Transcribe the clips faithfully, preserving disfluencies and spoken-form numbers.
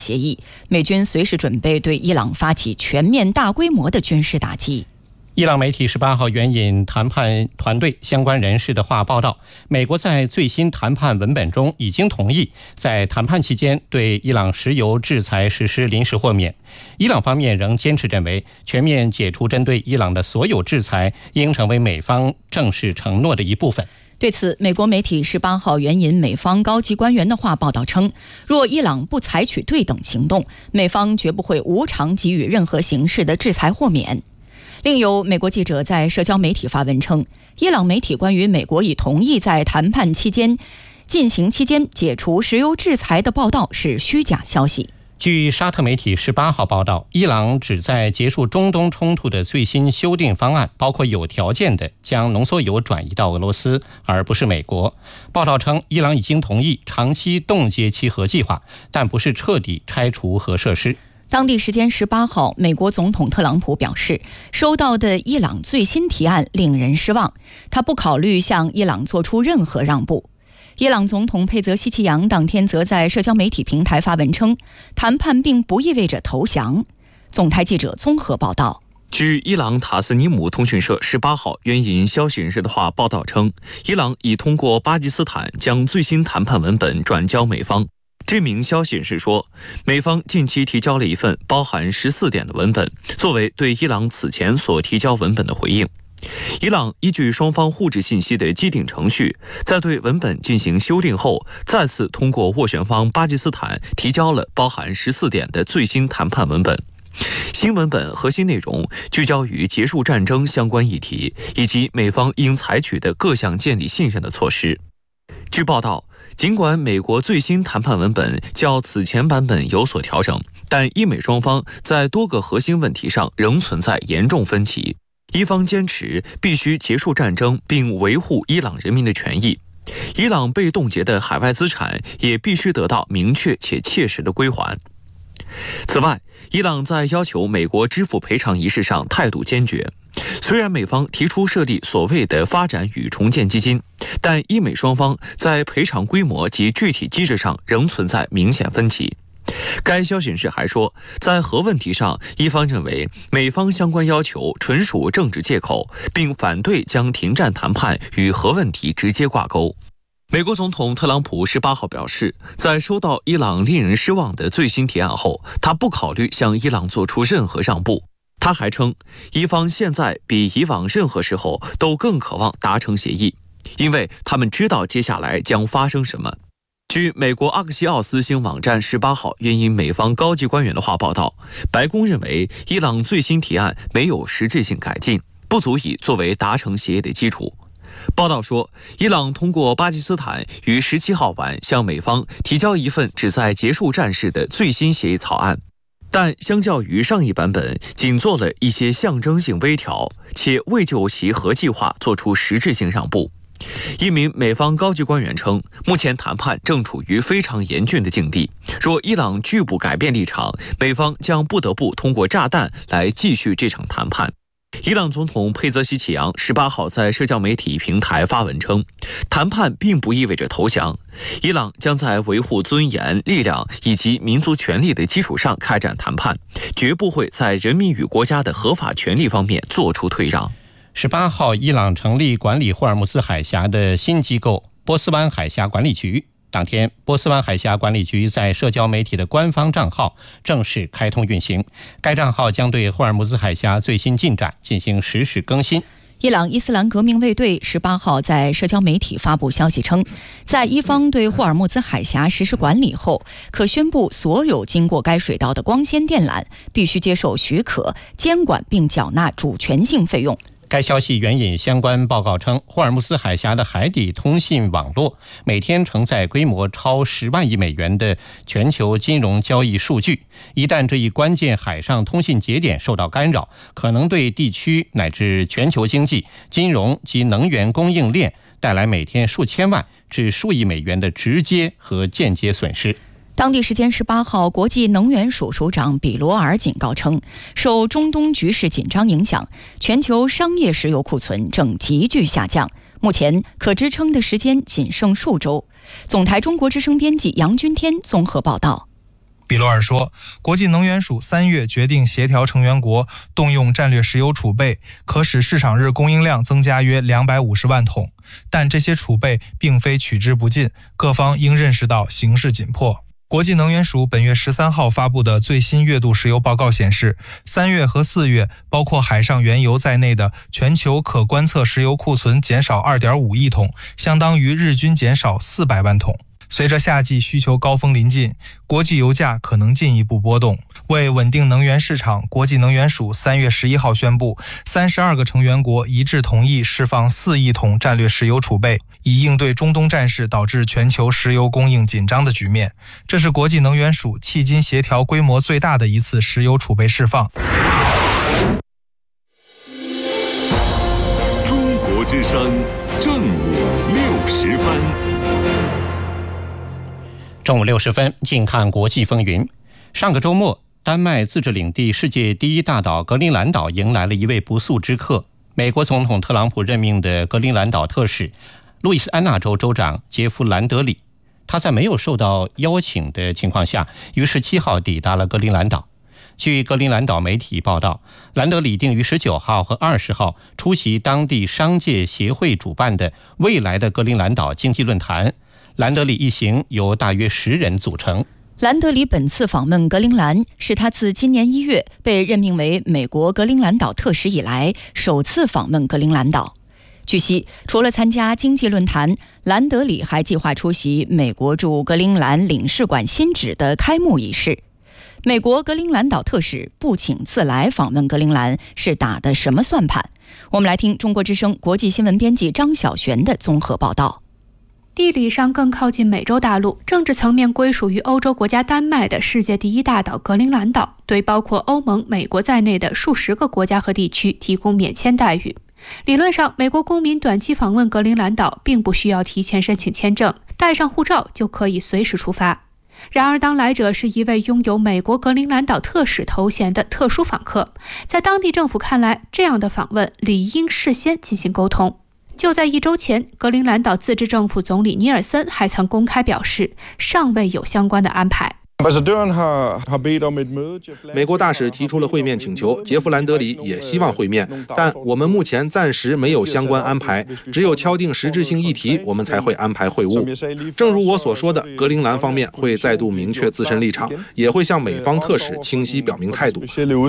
协议，美军随时准备对伊朗发起全面大规模的军事打击。 伊朗媒体十八号援引谈判团队相关人士的话报道，美国在最新谈判文本中已经同意在谈判期间对伊朗石油制裁实施临时豁免。伊朗方面仍坚持认为，全面解除针对伊朗的所有制裁应成为美方正式承诺的一部分。 对此，美国媒体十八号援引美方高级官员的话报道称，若伊朗不采取对等行动，美方绝不会无偿给予任何形式的制裁豁免。另有美国记者在社交媒体发文称，伊朗媒体关于美国已同意在谈判期间进行期间解除石油制裁的报道是虚假消息。 据沙特媒体十八号报道，伊朗旨在结束中东冲突的最新修订方案包括有条件的将浓缩铀转移到俄罗斯，而不是美国。报道称，伊朗已经同意长期冻结其核计划，但不是彻底拆除核设施。 当地时间十八号，美国总统特朗普表示，收到的伊朗最新提案令人失望，他不考虑向伊朗做出任何让步。伊朗总统佩泽希奇扬当天则在社交媒体平台发文称，谈判并不意味着投降。总台记者综合报道。 据伊朗塔斯尼姆通讯社十八号援引消息人士的话报道称，伊朗已通过巴基斯坦将最新谈判文本转交美方。这名消息人士说，美方近期提交了一份包含十四点的文本，作为对伊朗此前所提交文本的回应。伊朗依据双方互致信息的既定程序，在对文本进行修订后，再次通过斡旋方巴基斯坦提交了包含十四点的最新谈判文本。新文本核心内容聚焦于结束战争相关议题，以及美方应采取的各项建立信任的措施。据报道，尽管美国最新谈判文本较此前版本有所调整，但伊美双方在多个核心问题上仍存在严重分歧。伊方坚持必须结束战争并维护伊朗人民的权益，伊朗被冻结的海外资产也必须得到明确且切实的归还。此外，伊朗在要求美国支付赔偿一事上态度坚决。虽然美方提出设立所谓的发展与重建基金，但伊美双方在赔偿规模及具体机制上仍存在明显分歧。该消息人士还说，在核问题上，伊方认为美方相关要求纯属政治借口，并反对将停战谈判与核问题直接挂钩。美国总统特朗普十八号表示，在收到伊朗令人失望的最新提案后，他不考虑向伊朗做出任何让步。他还称，伊方现在比以往任何时候都更渴望达成协议，因为他们知道接下来将发生什么。据美国阿克西奥斯星网站十八号援引美方高级官员的话报道，白宫认为伊朗最新提案没有实质性改进，不足以作为达成协议的基础。报道说，伊朗通过巴基斯坦于十七号晚向美方提交一份旨在结束战事的最新协议草案，但相较于上一版本，仅做了一些象征性微调，且未就其核计划做出实质性让步。一名美方高级官员称，目前谈判正处于非常严峻的境地，若伊朗拒不改变立场，美方将不得不通过炸弹来继续这场谈判。伊朗总统佩泽希奇扬十八号在社交媒体平台发文称，谈判并不意味着投降，伊朗将在维护尊严、力量以及民族权利的基础上开展谈判，绝不会在人民与国家的合法权利方面做出退让。 十八号，伊朗成立管理霍尔木兹海峡的新机构波斯湾海峡管理局。当天，波斯湾海峡管理局在社交媒体的官方账号正式开通运行，该账号将对霍尔木兹海峡最新进展进行实时更新。 伊朗伊斯兰革命卫队十八号在社交媒体发布消息称，在伊方对霍尔木兹海峡实施管理后，可宣布所有经过该水道的光纤电缆必须接受许可、监管并缴纳主权性费用。 该消息援引相关报告称，霍尔木兹海峡的海底通信网络每天承载规模超十万亿美元的全球金融交易数据，一旦这一关键海上通信节点受到干扰，可能对地区乃至全球经济、金融及能源供应链带来每天数千万至数亿美元的直接和间接损失。 当地时间十八号，国际能源署署长比罗尔警告称，受中东局势紧张影响，全球商业石油库存正急剧下降，目前可支撑的时间仅剩数周。总台中国之声编辑杨君天综合报道。 比罗尔说，国际能源署三月决定协调成员国动用战略石油储备，可使市场日供应量增加约两百五十万桶，但这些储备并非取之不尽，各方应认识到形势紧迫。国际能源署本月十三号发布的最新月度石油报告显示，三月和四月包括海上原油在内的全球可观测石油库存减少 二点五亿桶，相当于日均减少四百万桶。随着夏季需求高峰临近，国际油价可能进一步波动。为稳定能源市场，国际能源署三月十一号宣布，三十二个成员国一致同意释放四亿桶战略石油储备，以应对中东战事导致全球石油供应紧张的局面。这是国际能源署迄今协调规模最大的一次石油储备释放。 中国之声正午六时分。 正午六十分，近看国际风云。上个周末，丹麦自治领地世界第一大岛格陵兰岛迎来了一位不速之客。美国总统特朗普任命的格陵兰岛特使、路易斯安那州州长杰夫·兰德里，他在没有受到邀请的情况下，于十七号抵达了格陵兰岛。据格陵兰岛媒体报道，兰德里定于十九号和二十号出席当地商界协会主办的未来的格陵兰岛经济论坛。兰德里一行由大约十人组成。 兰德里本次访问格陵兰是他自今年一月被任命为美国格陵兰岛特使以来首次访问格陵兰岛。据悉，除了参加经济论坛，兰德里还计划出席美国驻格陵兰领事馆新址的开幕仪式。美国格陵兰岛特使不请自来访问格陵兰是打的什么算盘？我们来听中国之声国际新闻编辑张晓璇的综合报道。 地理上更靠近美洲大陆，政治层面归属于欧洲国家丹麦的世界第一大岛格陵兰岛，对包括欧盟、美国在内的数十个国家和地区提供免签待遇。理论上，美国公民短期访问格陵兰岛并不需要提前申请签证，带上护照就可以随时出发。然而，当来者是一位拥有美国格陵兰岛特使头衔的特殊访客，在当地政府看来，这样的访问理应事先进行沟通。就在一周前，格陵兰岛自治政府总理尼尔森还曾公开表示，尚未有相关的安排。 美国大使提出了会面请求，杰夫·兰德里也希望会面，但我们目前暂时没有相关安排，只有敲定实质性议题，我们才会安排会晤。正如我所说的，格陵兰方面会再度明确自身立场，也会向美方特使清晰表明态度。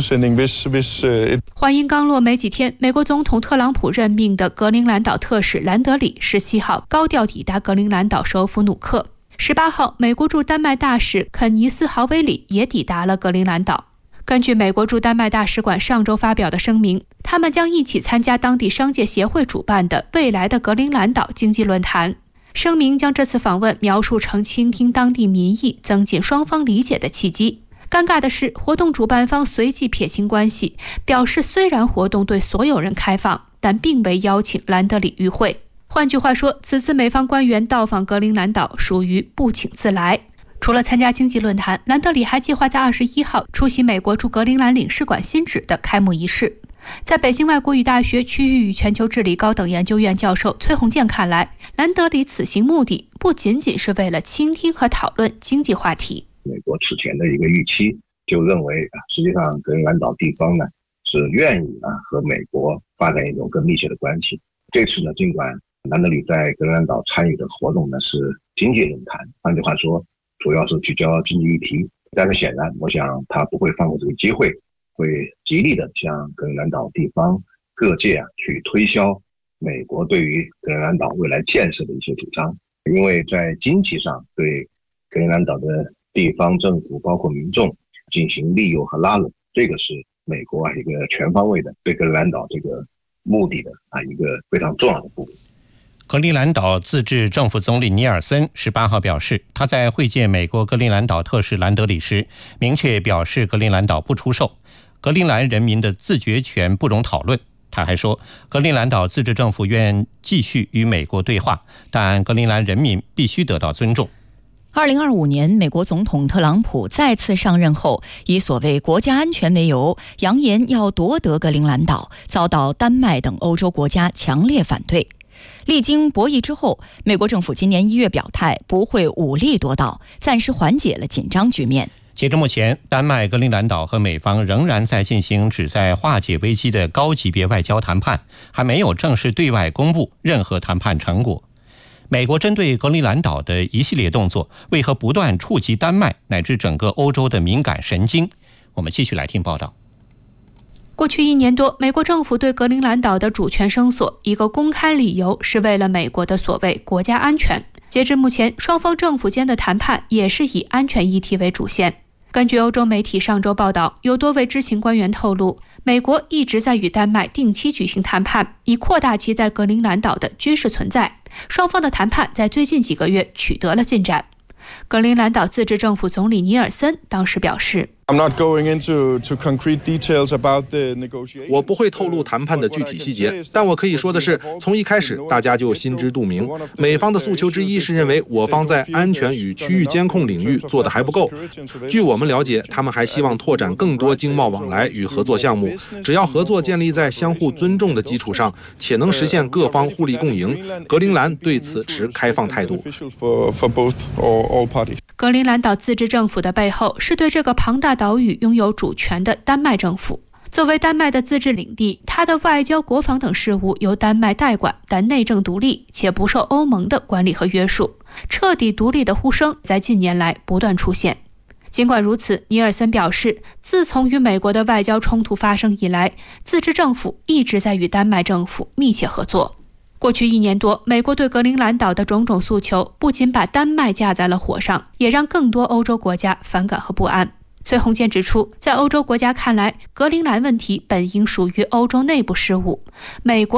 话音刚落没几天，美国总统特朗普任命的格陵兰岛特使兰德里十七号高调抵达格陵兰岛首府努克。十八号，美国驻丹麦大使肯尼斯·豪维里也抵达了格陵兰岛。根据美国驻丹麦大使馆上周发表的声明，他们将一起参加当地商界协会主办的未来的格陵兰岛经济论坛。声明将这次访问描述成倾听当地民意、增进双方理解的契机。尴尬的是，活动主办方随即撇清关系，表示虽然活动对所有人开放，但并未邀请兰德里与会。换句话说，此次美方官员到访格陵兰岛属于不请自来。除了参加经济论坛，兰德里还计划在二十一号出席美国驻格陵兰领事馆新址的开幕仪式。在北京外国语大学区域与全球治理高等研究院教授崔洪建看来，兰德里此行目的不仅仅是为了倾听和讨论经济话题。 美国此前的一个预期就认为，实际上格陵兰岛地方呢是愿意啊和美国发展一种更密切的关系。这次呢，尽管兰德里在格陵兰岛参与的活动呢是经济论坛，换句话说，主要是聚焦经济议题。但是显然，我想他不会放过这个机会，会极力的向格陵兰岛地方各界啊去推销美国对于格陵兰岛未来建设的一些主张。因为在经济上对格陵兰岛的地方政府包括民众进行利诱和拉拢，这个是美国啊一个全方位的对格陵兰岛这个目的的啊一个非常重要的部分。 格陵兰岛自治政府总理尼尔森十八号表示，他在会见美国格陵兰岛特使兰德里时，明确表示格陵兰岛不出售，格陵兰人民的自决权不容讨论。他还说，格陵兰岛自治政府愿继续与美国对话，但格陵兰人民必须得到尊重。 二零二五年，美国总统特朗普再次上任后，以所谓国家安全为由，扬言要夺得格陵兰岛，遭到丹麦等欧洲国家强烈反对。历经博弈之后，美国政府今年一月表态不会武力夺岛，暂时缓解了紧张局面。 截至目前，丹麦、格陵兰岛和美方仍然在进行旨在化解危机的高级别外交谈判，还没有正式对外公布任何谈判成果。美国针对格陵兰岛的一系列动作，为何不断触及丹麦乃至整个欧洲的敏感神经？我们继续来听报道。 过去一年多，美国政府对格陵兰岛的主权声索，一个公开理由是为了美国的所谓国家安全。截至目前，双方政府间的谈判也是以安全议题为主线。根据欧洲媒体上周报道，有多位知情官员透露，美国一直在与丹麦定期举行谈判，以扩大其在格陵兰岛的军事存在。双方的谈判在最近几个月取得了进展。格陵兰岛自治政府总理尼尔森当时表示， 我不会透露谈判的具体细节，但我可以说的是，从一开始大家就心知肚明。美方的诉求之一是认为我方在安全与区域监控领域做得还不够。据我们了解，他们还希望拓展更多经贸往来与合作项目。只要合作建立在相互尊重的基础上，且能实现各方互利共赢，格陵兰对此持开放态度。 格陵兰岛自治政府的背后是对这个庞大岛屿拥有主权的丹麦政府。作为丹麦的自治领地，它的外交、国防等事务由丹麦代管，但内政独立，且不受欧盟的管理和约束。彻底独立的呼声在近年来不断出现。尽管如此，尼尔森表示，自从与美国的外交冲突发生以来，自治政府一直在与丹麦政府密切合作。过去一年多，美国对格陵兰岛的种种诉求，不仅把丹麦架在了火上，也让更多欧洲国家反感和不安。崔洪建指出，在欧洲国家看来，格陵兰问题本应属于欧洲内部事务，美国